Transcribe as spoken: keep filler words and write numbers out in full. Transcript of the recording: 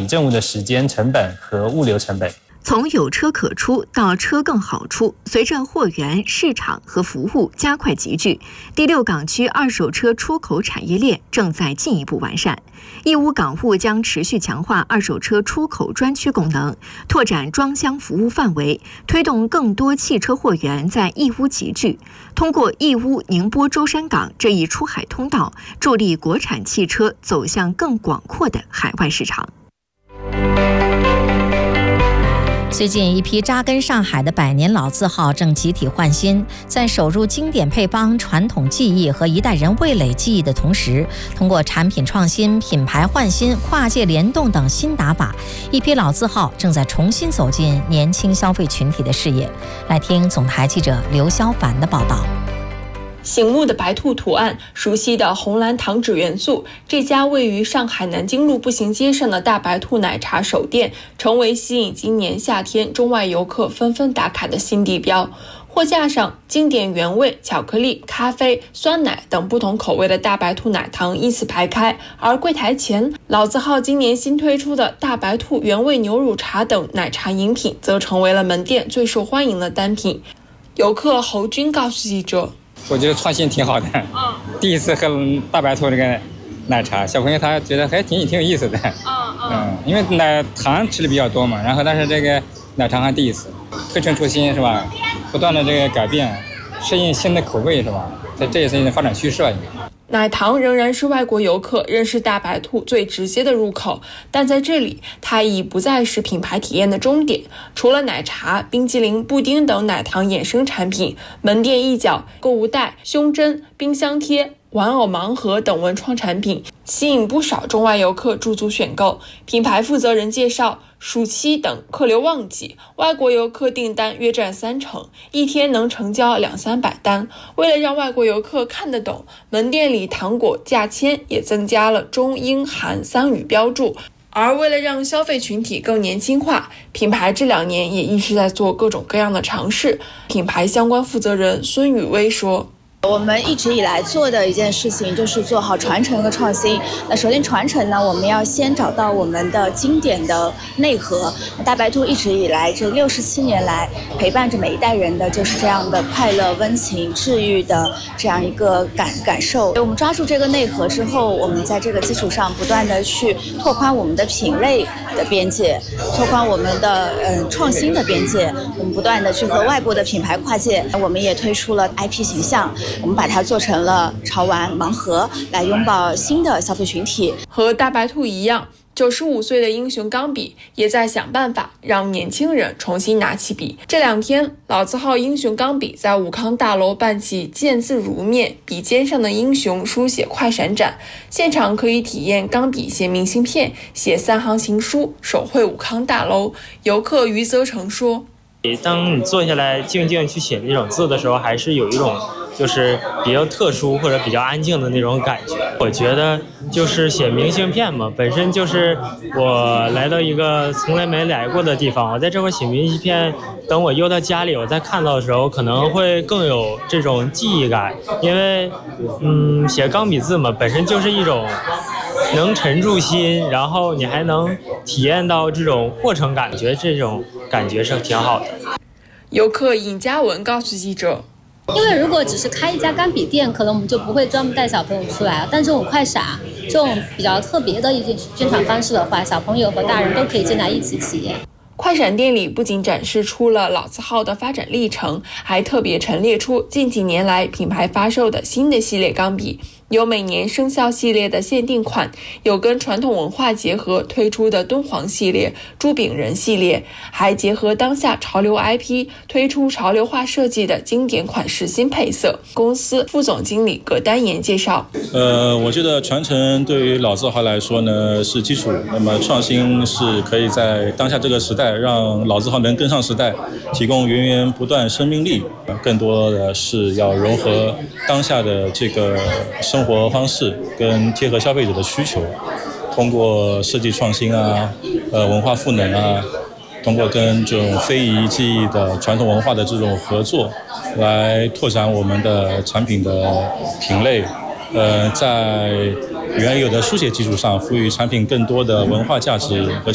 证物的时间成本和物流成本。 从有车可出到车更好出，随着货源、市场和服务加快集聚，第六港区二手车出口产业链正在进一步完善。义乌港务将持续强化二手车出口专区功能，拓展装箱服务范围，推动更多汽车货源在义乌集聚。通过义乌、宁波、舟山港这一出海通道，助力国产汽车走向更广阔的海外市场。 最近，一批扎根上海的百年老字号正集体换新，在守住经典配方、传统技艺和一代人味蕾记忆的同时，通过产品创新、品牌换新、跨界联动等新打法，一批老字号正在重新走进年轻消费群体的视野。来听总台记者刘潇凡的报道。 醒目的白兔图案，熟悉的红蓝糖纸元素，这家位于上海南京路步行街上的大白兔奶茶首店，成为吸引今年夏天中外游客纷纷打卡的新地标。货架上，经典原味、巧克力、咖啡、酸奶等不同口味的大白兔奶糖依次排开，而柜台前，老字号今年新推出的大白兔原味牛乳茶等奶茶饮品，则成为了门店最受欢迎的单品。游客侯军告诉记者， 我觉得创新挺好的，嗯，第一次喝大白兔这个奶茶，小朋友他觉得还挺挺有意思的，嗯嗯，因为奶糖吃的比较多嘛，然后但是这个奶茶还第一次，推陈出新是吧？不断的这个改变，适应新的口味是吧？这这也是一种发展趋势了。 奶糖仍然是外国游客认识大白兔最直接的入口，但在这里，它已不再是品牌体验的终点。除了奶茶、冰激凌、布丁等奶糖衍生产品，门店一角、购物袋、胸针、冰箱贴、玩偶盲盒等文创产品，吸引不少中外游客驻足选购。品牌负责人介绍，暑期等客流旺季，外国游客订单约占三成，一天能成交两三百单。为了让外国游客看得懂，门店里糖果价签也增加了中英韩三语标注。而为了让消费群体更年轻化，品牌这两年也一直在做各种各样的尝试。品牌相关负责人孙宇威说， 我们一直以来做的一件事情就是做好传承和创新。那首先传承呢，我们要先找到我们的经典的内核。大白兔一直以来这六十七年来陪伴着每一代人的就是这样的快乐、温情、治愈的这样一个感感受。我们抓住这个内核之后，我们在这个基础上不断的去拓宽我们的品类的边界，拓宽我们的嗯创新的边界。我们不断的去和外部的品牌跨界。我们也推出了 I P 形象。我们把它做成了潮玩盲盒，来拥抱新的消费群体。 和大白兔一样，九十五岁的英雄钢笔也在想办法让年轻人重新拿起笔。这两天，老字号英雄钢笔在武康大楼办起见字如面，笔尖上的英雄书写快闪展，现场可以体验钢笔写明信片、写三行情书，手绘武康大楼。游客余泽成说， 当你坐下来静静去写那种字的时候，还是有一种就是比较特殊或者比较安静的那种感觉。我觉得就是写明信片嘛，本身就是我来到一个从来没来过的地方，我在这块写明信片，等我邮到家里，我再看到的时候，可能会更有这种记忆感。因为嗯，写钢笔字嘛，本身就是一种能沉住心，然后你还能体验到这种过程感觉，这种感觉是挺好的。 游客尹嘉文告诉记者， 因为如果只是开一家钢笔店，可能我们就不会专门带小朋友出来，但这种快闪这种比较特别的一种宣传方式的话，小朋友和大人都可以进来一起体验。 快闪店里不仅展示出了老字号的发展历程，还特别陈列出近几年来品牌发售的新的系列钢笔，有每年生肖系列的限定款，有跟传统文化结合推出的敦煌系列、朱炳人系列，还结合当下潮流 I P 推出潮流化设计的经典款式新配色。公司副总经理葛丹言介绍， 呃，我觉得传承对于老字号来说呢是基础，那么创新是可以在当下这个时代让老字号能跟上时代，提供源源不断生命力，更多的是要融合当下的这个生活方式跟贴合消费者的需求，通过设计创新啊，呃文化赋能啊，通过跟这种非遗技艺的传统文化的这种合作，来拓展我们的产品的品类，呃在原有的书写基础上赋予产品更多的文化价值和